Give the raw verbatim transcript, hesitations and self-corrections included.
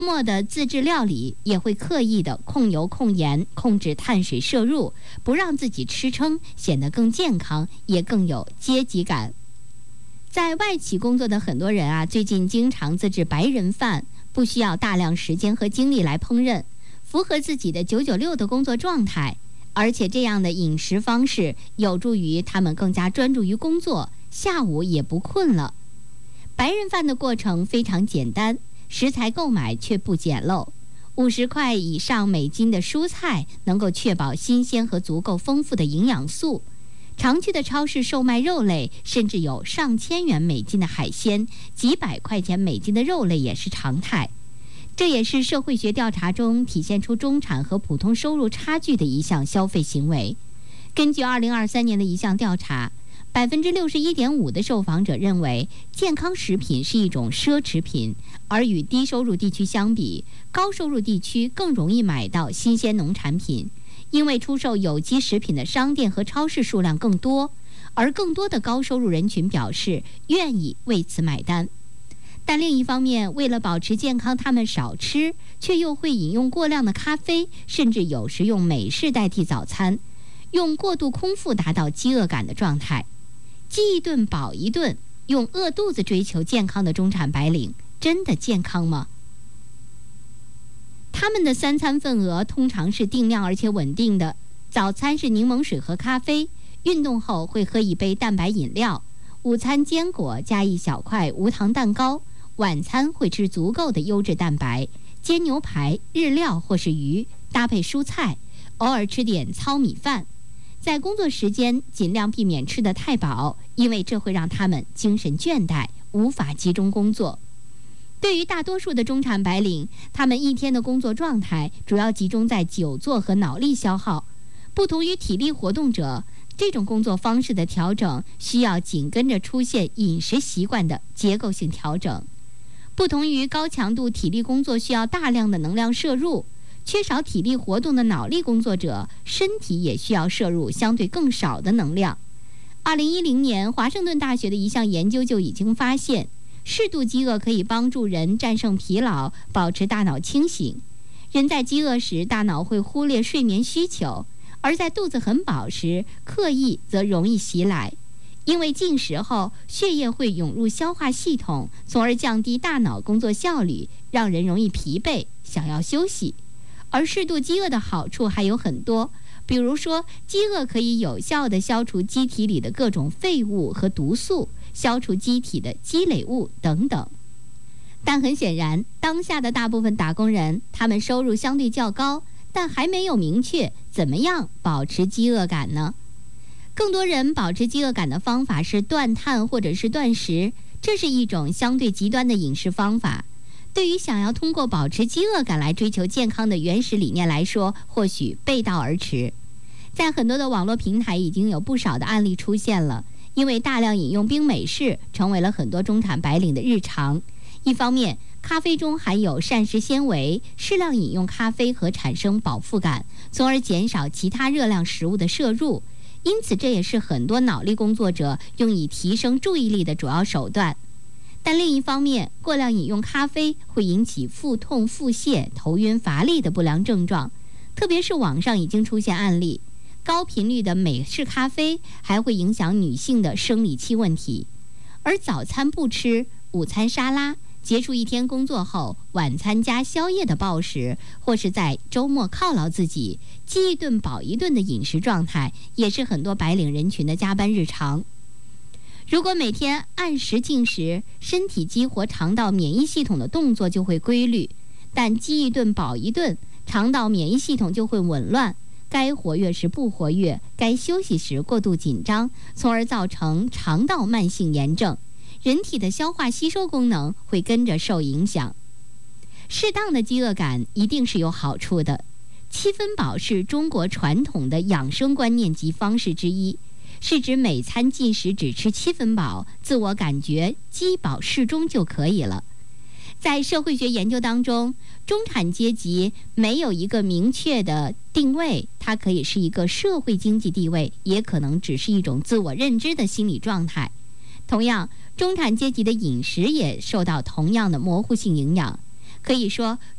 末的自制料理也会刻意的控油控盐，控制碳水摄入，不让自己吃撑，显得更健康，也更有阶级感。在外企工作的很多人啊，最近经常自制白人饭，不需要大量时间和精力来烹饪，符合自己的九九六的工作状态。而且这样的饮食方式有助于他们更加专注于工作，下午也不困了。白人饭的过程非常简单，食材购买却不简陋，五十块以上美金的蔬菜能够确保新鲜和足够丰富的营养素。常去的超市售卖肉类，甚至有上千元美金的海鲜，几百块钱美金的肉类也是常态。这也是社会学调查中体现出中产和普通收入差距的一项消费行为。根据二零二三年的一项调查，百分之六十一点五的受访者认为健康食品是一种奢侈品，而与低收入地区相比，高收入地区更容易买到新鲜农产品，因为出售有机食品的商店和超市数量更多，而更多的高收入人群表示愿意为此买单。但另一方面，为了保持健康，他们少吃，却又会饮用过量的咖啡，甚至有时用美式代替早餐，用过度空腹达到饥饿感的状态。饥一顿饱一顿，用饿肚子追求健康的中产白领，真的健康吗？他们的三餐份额通常是定量而且稳定的，早餐是柠檬水和咖啡，运动后会喝一杯蛋白饮料，午餐坚果加一小块无糖蛋糕，晚餐会吃足够的优质蛋白，煎牛排、日料或是鱼，搭配蔬菜，偶尔吃点糙米饭。在工作时间尽量避免吃得太饱，因为这会让他们精神倦怠，无法集中工作。对于大多数的中产白领，他们一天的工作状态主要集中在久坐和脑力消耗。不同于体力活动者，这种工作方式的调整需要紧跟着出现饮食习惯的结构性调整。不同于高强度体力工作需要大量的能量摄入，缺少体力活动的脑力工作者，身体也需要摄入相对更少的能量。二零一零年，华盛顿大学的一项研究就已经发现，适度饥饿可以帮助人战胜疲劳，保持大脑清醒。人在饥饿时，大脑会忽略睡眠需求，而在肚子很饱时，刻意则容易袭来。因为进食后，血液会涌入消化系统，从而降低大脑工作效率，让人容易疲惫，想要休息。而适度饥饿的好处还有很多，比如说，饥饿可以有效地消除机体里的各种废物和毒素，消除机体的积累物等等。但很显然，当下的大部分打工人，他们收入相对较高，但还没有明确怎么样保持饥饿感呢？更多人保持饥饿感的方法是断碳或者是断食，这是一种相对极端的饮食方法。对于想要通过保持饥饿感来追求健康的原始理念来说，或许背道而驰。在很多的网络平台已经有不少的案例出现了，因为大量饮用冰美式成为了很多中产白领的日常。一方面，咖啡中含有膳食纤维，适量饮用咖啡和产生饱腹感，从而减少其他热量食物的摄入。因此，这也是很多脑力工作者用以提升注意力的主要手段。但另一方面，过量饮用咖啡会引起腹痛、腹泻、头晕、乏力的不良症状，特别是网上已经出现案例，高频率的美式咖啡还会影响女性的生理期问题。而早餐不吃，午餐沙拉，结束一天工作后晚餐加宵夜的暴食，或是在周末犒劳自己，饥一顿饱一顿的饮食状态，也是很多白领人群的加班日常。如果每天按时进食，身体激活肠道免疫系统的动作就会规律，但饥一顿饱一顿，肠道免疫系统就会紊乱，该活跃时不活跃，该休息时过度紧张，从而造成肠道慢性炎症，人体的消化吸收功能会跟着受影响。适当的饥饿感一定是有好处的，七分饱是中国传统的养生观念及方式之一，是指每餐进食只吃七分饱，自我感觉饥饱适中就可以了。在社会学研究当中，中产阶级没有一个明确的定位，它可以是一个社会经济地位，也可能只是一种自我认知的心理状态。同样，中产阶级的饮食也受到同样的模糊性影响， 可以说，